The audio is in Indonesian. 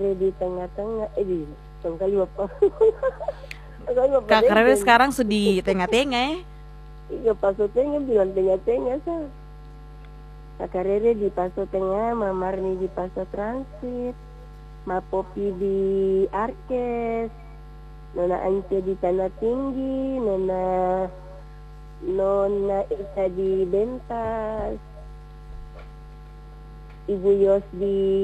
di tengah-tengah, di tengah apa? Kak Karere sekarang sedih tengah-tengah ya. Iya paso tengah bilang tengah-tengah sah. Kak Karere di paso tengah, Mamarni di paso transit, Mapopi di Arkes, Nona Ance di Tanah Tinggi, Nona Isa di Bentas, Ibu Yos di